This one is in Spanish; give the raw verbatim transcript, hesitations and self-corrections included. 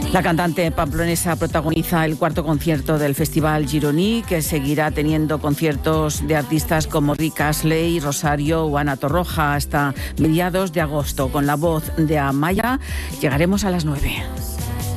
La cantante pamplonesa protagoniza el cuarto concierto del Festival Gironí, que seguirá teniendo conciertos de artistas como Rick Astley, Rosario o Ana Torroja hasta mediados de agosto. Con la voz de Amaya llegaremos a las nueve.